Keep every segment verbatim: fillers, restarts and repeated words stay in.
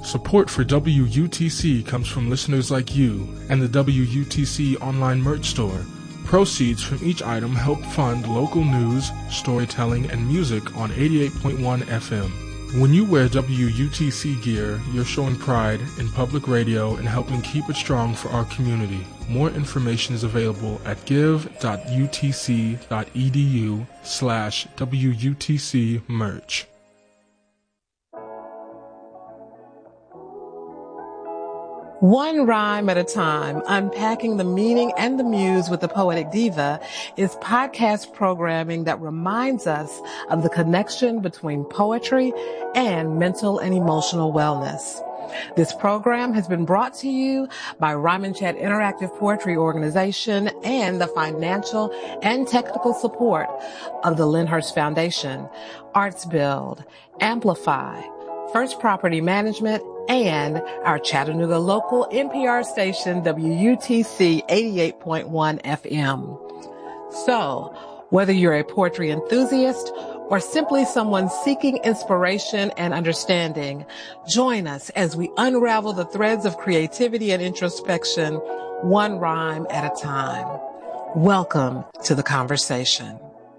Support for W U T C comes from listeners like you and the W U T C online merch store. Proceeds from each item help fund local news, storytelling, and music on eighty-eight point one F M. When you wear W U T C gear, you're showing pride in public radio and helping keep it strong for our community. More information is available at give.utc.edu slash WUTC merch. One Rhyme at a Time, unpacking the meaning and the muse with the Poetic Diva, is podcast programming that reminds us of the connection between poetry and mental and emotional wellness. This program has been brought to you by Rhyme and Chat Interactive Poetry Organization and the financial and technical support of the Lyndhurst Foundation, Arts Build, Amplify, First Property Management, and our Chattanooga local N P R station, W U T C eighty-eight point one F M. So, whether you're a poetry enthusiast or simply someone seeking inspiration and understanding, join us as we unravel the threads of creativity and introspection, one rhyme at a time. Welcome to the conversation.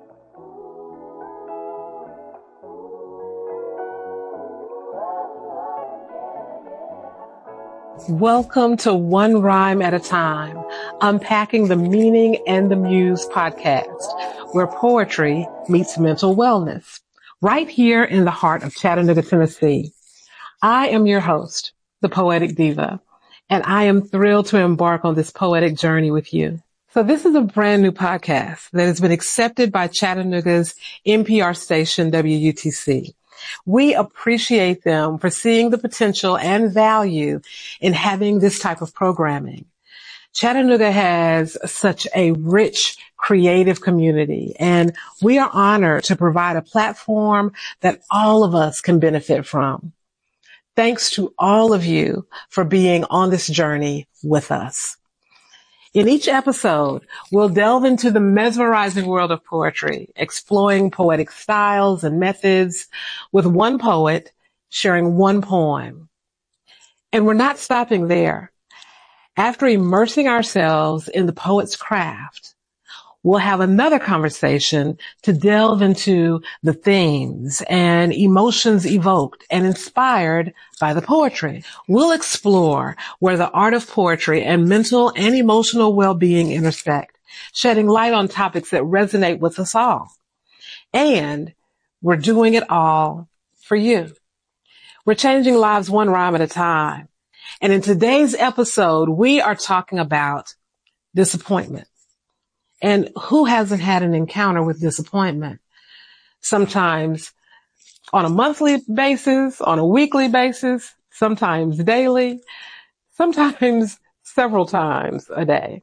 Welcome to One Rhyme at a Time, unpacking the meaning and the muse podcast, where poetry meets mental wellness, right here in the heart of Chattanooga, Tennessee. I am your host, the Poetic Diva, and I am thrilled to embark on this poetic journey with you. So this is a brand new podcast that has been accepted by Chattanooga's N P R station, W U T C. We appreciate them for seeing the potential and value in having this type of programming. Chattanooga has such a rich, creative community, and we are honored to provide a platform that all of us can benefit from. Thanks to all of you for being on this journey with us. In each episode, we'll delve into the mesmerizing world of poetry, exploring poetic styles and methods with one poet sharing one poem. And we're not stopping there. After immersing ourselves in the poet's craft, we'll have another conversation to delve into the themes and emotions evoked and inspired by the poetry. We'll explore where the art of poetry and mental and emotional well-being intersect, shedding light on topics that resonate with us all. And we're doing it all for you. We're changing lives one rhyme at a time. And in today's episode, we are talking about disappointment. And who hasn't had an encounter with disappointment? Sometimes on a monthly basis, on a weekly basis, sometimes daily, sometimes several times a day.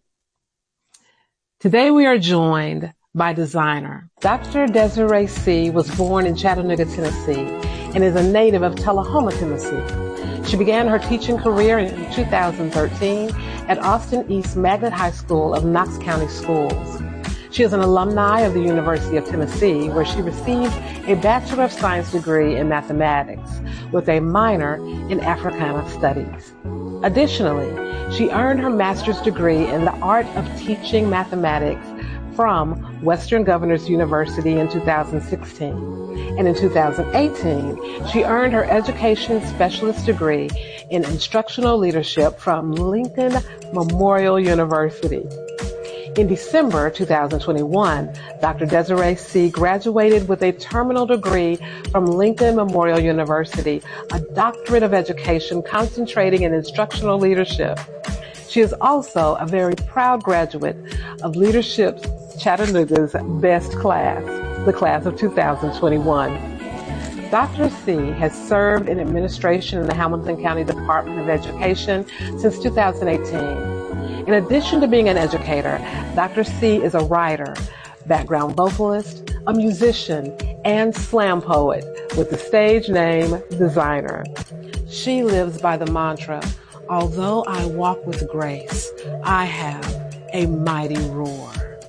Today we are joined by designer. Doctor Desiree C. was born in Chattanooga, Tennessee, and is a native of Tullahoma, Tennessee. She began her teaching career in two thousand thirteen at Austin East Magnet High School of Knox County Schools. She is an alumni of the University of Tennessee, where she received a Bachelor of Science degree in mathematics with a minor in Africana Studies. Additionally, she earned her master's degree in the art of teaching mathematics from Western Governors University in two thousand sixteen. And in two thousand eighteen, she earned her education specialist degree in instructional leadership from Lincoln Memorial University. In December two thousand twenty-one, Doctor Desiree C. graduated with a terminal degree from Lincoln Memorial University, a doctorate of education concentrating in instructional leadership. She is also a very proud graduate of Leadership Chattanooga's Best Class, the class of two thousand twenty-one. Doctor C. has served in administration in the Hamilton County Department of Education since two thousand eighteen. In addition to being an educator, Doctor C. is a writer, background vocalist, a musician, and slam poet with the stage name Designer. She lives by the mantra, although I walk with grace, I have a mighty roar.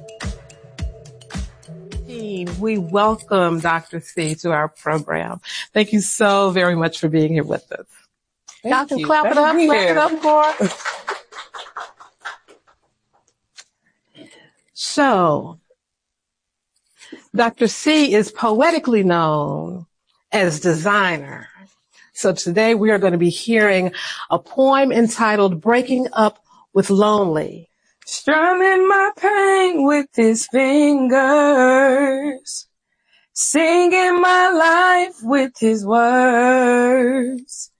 We welcome Doctor C to our program. Thank you so very much for being here with us. Y'all can clap it up, clap it up for us. So, Doctor C is poetically known as designer. So today we are going to be hearing a poem entitled Breaking Up with Lonely. Strumming my pain with his fingers, singing my life with his words.